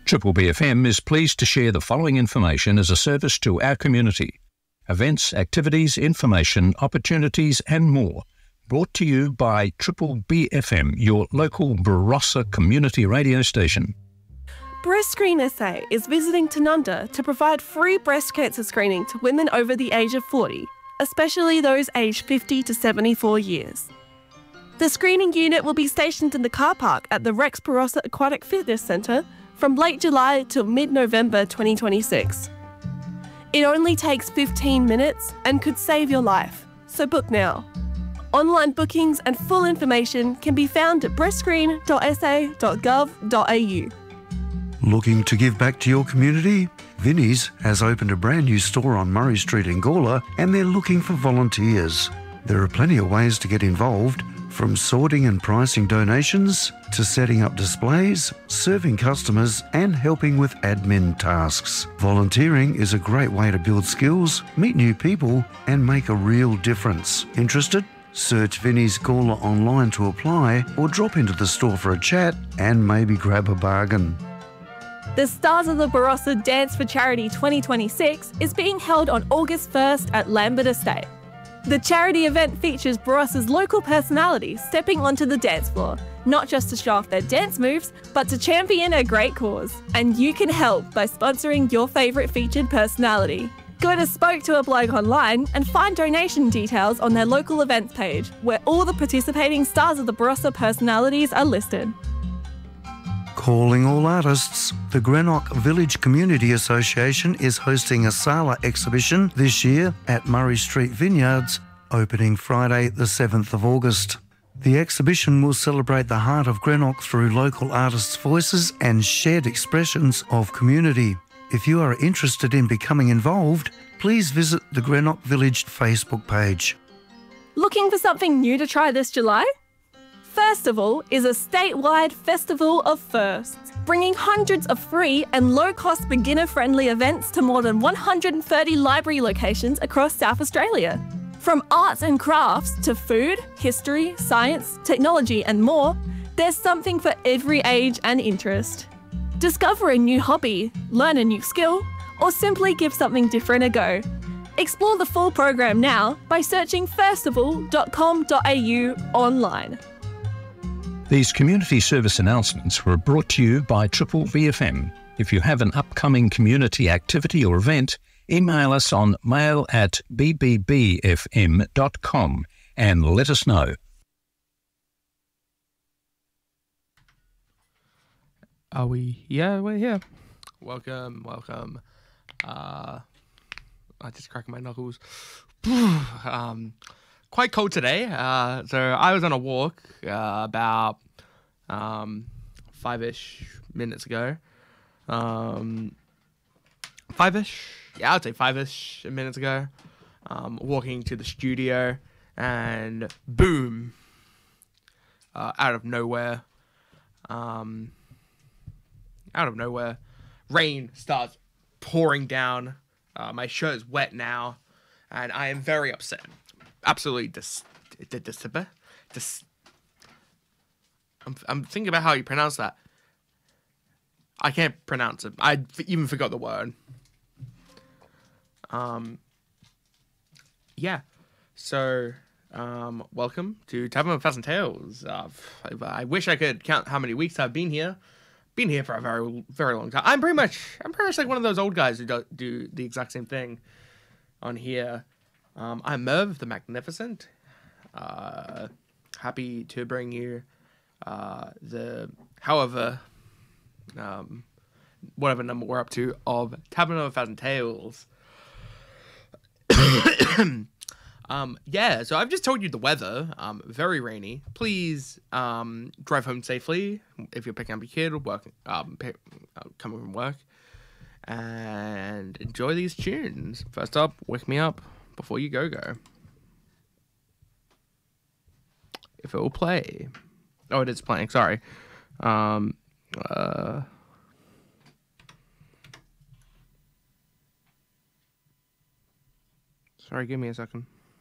Triple BFM is pleased to share the following information as a service to our community. Events, activities, information, opportunities and more. Brought to you by Triple BFM, your local Barossa community radio station. Breast Screen SA is visiting Tanunda to provide free breast cancer screening to women over the age of 40, especially those aged 50 to 74 years. The screening unit will be stationed in the car park at the Rex Barossa Aquatic Fitness Centre from late July till mid-November 2026. It only takes 15 minutes and could save your life, so book now. Online bookings and full information can be found at breastscreen.sa.gov.au. Looking to give back to your community? Vinnie's has opened a brand new store on Murray Street in Gawler and they're looking for volunteers. There are plenty of ways to get involved, from sorting and pricing donations to setting up displays, serving customers and helping with admin tasks. Volunteering is a great way to build skills, meet new people and make a real difference. Interested? Search Vinnie's Gawler online to apply or drop into the store for a chat and maybe grab a bargain. The Stars of the Barossa Dance for Charity 2026 is being held on August 1st at Lambert Estate. The charity event features Barossa's local personalities stepping onto the dance floor, not just to show off their dance moves, but to champion a great cause. And you can help by sponsoring your favourite featured personality. Go to Spoke to a Bloke online and find donation details on their local events page, where all the participating Stars of the Barossa personalities are listed. Calling all artists, the Greenock Village Community Association is hosting a Sala exhibition this year at Murray Street Vineyards, opening Friday the 7th of August. The exhibition will celebrate the heart of Greenock through local artists' voices and shared expressions of community. If you are interested in becoming involved, please visit the Greenock Village Facebook page. Looking for something new to try this July? Firstival is a statewide festival of firsts, bringing hundreds of free and low-cost beginner-friendly events to more than 130 library locations across South Australia. From arts and crafts to food, history, science, technology and more, there's something for every age and interest. Discover a new hobby, learn a new skill, or simply give something different a go. Explore the full program now by searching firstival.com.au online. These community service announcements were brought to you by Triple BFM. If you have an upcoming community activity or event, email us on mail@bbbfm.com and let us know. Are we? Yeah, we're here. Welcome. I just cracked my knuckles. Quite cold today. So I was on a walk about 5-ish minutes ago. 5-ish? Yeah, I'd say 5-ish minutes ago. Walking to the studio and boom. Out of nowhere. Rain starts pouring down. My shirt is wet now. And I am very upset. Absolutely I'm thinking about how you pronounce that. I can't pronounce it. I even forgot the word. Yeah. So, welcome to Tavern of Thousand Tales. I wish I could count how many weeks I've been here. Been here for a very, very long time. I'm pretty much like one of those old guys who do the exact same thing on here. I'm Merv the Magnificent. Happy to bring you whatever number we're up to of Tavern of a Thousand Tales. Yeah, so I've just told you the weather. Very rainy. Please drive home safely if you're picking up your kid or coming from work. And enjoy these tunes. First up, Wake Me Up Before You Go. If it will play. Oh, it is playing, sorry. Sorry, give me a second.